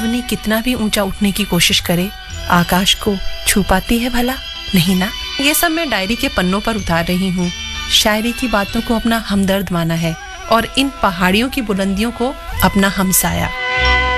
अवनी कितना भी ऊंचा उठने की कोशिश करे, आकाश को छू पाती है भला? नहीं ना। ये सब मैं डायरी के पन्नों पर उतार रही हूँ। शायरी की बातों को अपना हमदर्द माना है और इन पहाड़ियों की बुलंदियों को अपना हमसाया।